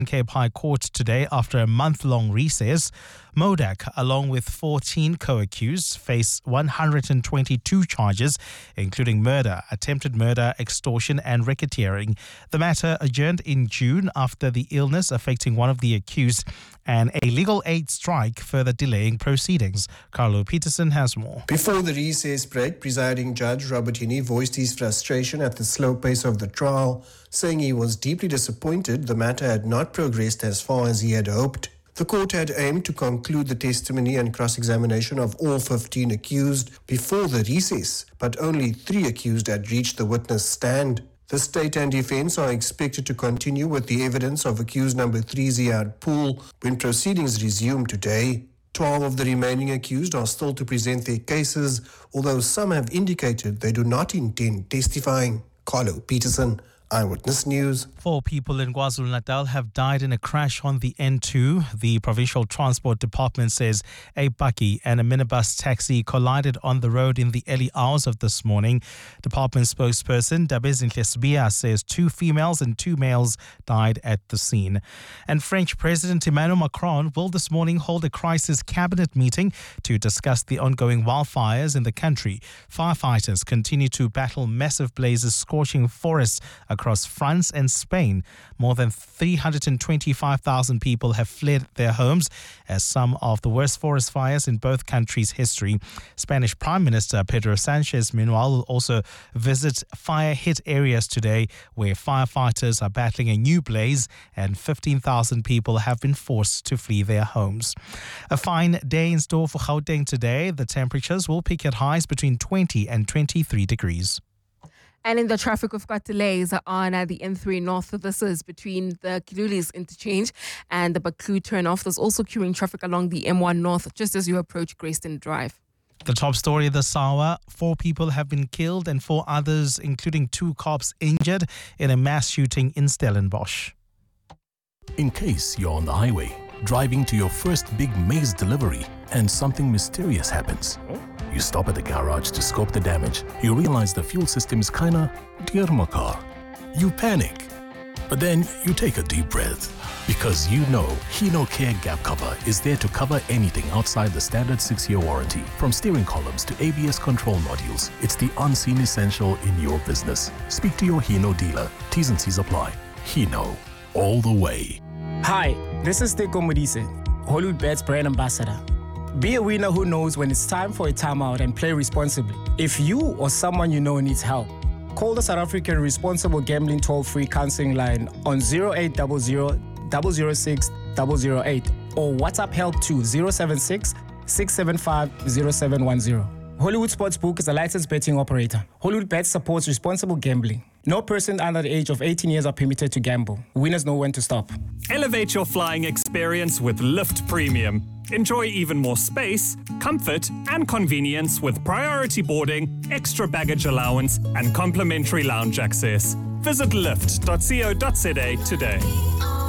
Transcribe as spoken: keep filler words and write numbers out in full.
Cape High Court today after a month-long recess. Modak, along with fourteen co-accused, face one hundred twenty-two charges, including murder, attempted murder, extortion and racketeering. The matter adjourned in June after the illness affecting one of the accused and a legal aid strike further delaying proceedings. Carlo Peterson has more. Before the recess break, presiding judge Robertini voiced his frustration at the slow pace of the trial, saying he was deeply disappointed the matter had not progressed as far as he had hoped. The court had aimed to conclude the testimony and cross-examination of all fifteen accused before the recess, but only three accused had reached the witness stand. The state and defense are expected to continue with the evidence of accused number three, Ziad Pool, when proceedings resume today. Twelve of the remaining accused are still to present their cases, although some have indicated they do not intend testifying. Carlo Peterson, Eyewitness News. Four people in KwaZulu-Natal have died in a crash on the N two. The Provincial Transport Department says a bakkie and a minibus taxi collided on the road in the early hours of this morning. Department spokesperson Dabezinhle Sibiya says two females and two males died at the scene. And French President Emmanuel Macron will this morning hold a crisis cabinet meeting to discuss the ongoing wildfires in the country. Firefighters continue to battle massive blazes scorching forests across France and Spain. More than three hundred twenty-five thousand people have fled their homes as some of the worst forest fires in both countries' history. Spanish Prime Minister Pedro Sanchez, meanwhile, will also visit fire-hit areas today where firefighters are battling a new blaze and fifteen thousand people have been forced to flee their homes. A fine day in store for Gauteng today. The temperatures will peak at highs between twenty and twenty-three degrees. And in the traffic, we've got delays on uh, the N three North. This is between the Kilulis interchange and the Baklu turnoff. There's also queuing traffic along the M one North just as you approach Grayston Drive. The top story this hour, four people have been killed and four others, including two cops, injured in a mass shooting in Stellenbosch. In case you're on the highway, driving to your first big maize delivery and something mysterious happens. You stop at the garage to scope the damage. You realize the fuel system is kinda dear my car. You panic. But then you take a deep breath because you know Hino Care Gap Cover is there to cover anything outside the standard six-year warranty. From steering columns to A B S control modules, it's the unseen essential in your business. Speak to your Hino dealer. T's and C's apply. Hino, all the way. Hi, this is Teko Modise, Hollywood Bets brand ambassador. Be a winner who knows when it's time for a timeout and play responsibly. If you or someone you know needs help, call the South African Responsible Gambling Toll-Free Counseling Line on zero eight zero zero, zero zero six, zero zero eight or WhatsApp help to zero seven six, six seven five, zero seven one zero. Hollywood Sportsbook is a licensed betting operator. Hollywood Bets supports responsible gambling. No person under the age of eighteen years are permitted to gamble. Winners know when to stop. Elevate your flying experience with Lyft Premium. Enjoy even more space, comfort, and convenience with priority boarding, extra baggage allowance, and complimentary lounge access. Visit lyft dot co dot za today.